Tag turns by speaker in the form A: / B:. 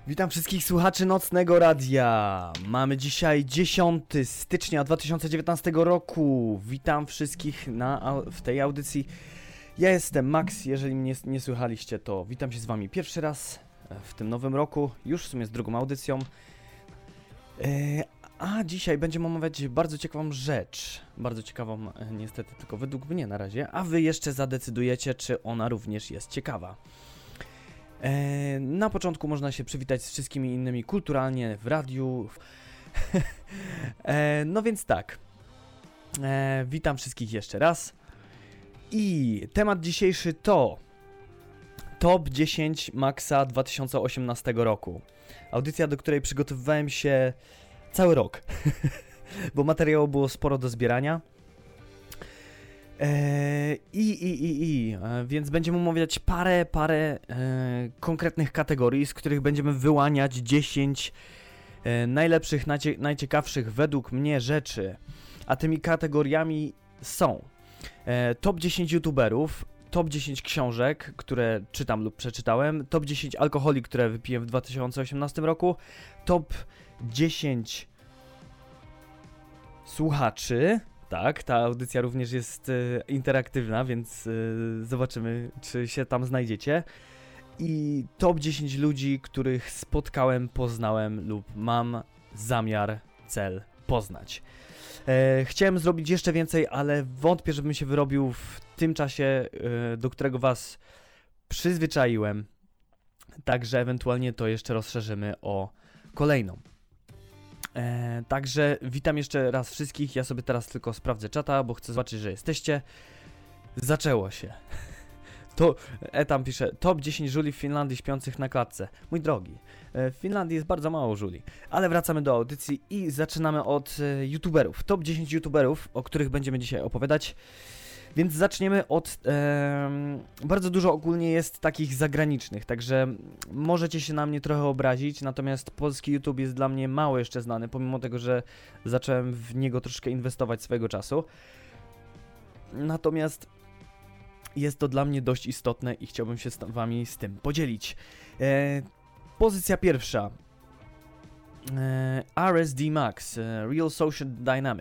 A: Witam wszystkich słuchaczy Nocnego Radia. Mamy dzisiaj 10 stycznia 2019 roku. Witam wszystkich w tej audycji. Ja jestem Max, jeżeli mnie nie słychaliście, to witam się z wami pierwszy raz w tym nowym roku, już w sumie z drugą audycją. A dzisiaj będziemy omawiać bardzo ciekawą rzecz. Bardzo ciekawą, niestety tylko według mnie na razie, a wy jeszcze zadecydujecie, czy ona również jest ciekawa. Na początku można się przywitać z wszystkimi innymi kulturalnie w radiu. No więc tak. Witam wszystkich jeszcze raz. I temat dzisiejszy to Top 10 Maxa 2018 roku. Audycja, do której przygotowywałem się cały rok. Bo materiału było sporo do zbierania. Więc będziemy omawiać parę konkretnych kategorii, z których będziemy wyłaniać 10 najlepszych, najciekawszych według mnie rzeczy. A tymi kategoriami są top 10 youtuberów, top 10 książek, które czytam lub przeczytałem, top 10 alkoholi, które wypiłem w 2018 roku, top 10 słuchaczy. Tak, ta audycja również jest interaktywna, więc zobaczymy, czy się tam znajdziecie. I top 10 ludzi, których spotkałem, poznałem lub mam zamiar, cel poznać. Chciałem zrobić jeszcze więcej, ale wątpię, żebym się wyrobił w tym czasie, do którego was przyzwyczaiłem. Także ewentualnie to jeszcze rozszerzymy o kolejną. Także witam jeszcze raz wszystkich. Ja sobie teraz tylko sprawdzę czata, bo chcę zobaczyć, że jesteście. Zaczęło się. To Etam pisze, top 10 żuli w Finlandii śpiących na klatce. Mój drogi, w Finlandii jest bardzo mało żuli. Ale wracamy do audycji i zaczynamy od youtuberów. Top 10 youtuberów, o których będziemy dzisiaj opowiadać. Więc zaczniemy od... bardzo dużo ogólnie jest takich zagranicznych, także możecie się na mnie trochę obrazić, natomiast polski YouTube jest dla mnie mało jeszcze znany, pomimo tego, że zacząłem w niego troszkę inwestować swojego czasu. Natomiast jest to dla mnie dość istotne i chciałbym się z wami z tym podzielić. Pozycja pierwsza. RSD Max, Real Social Dynamics.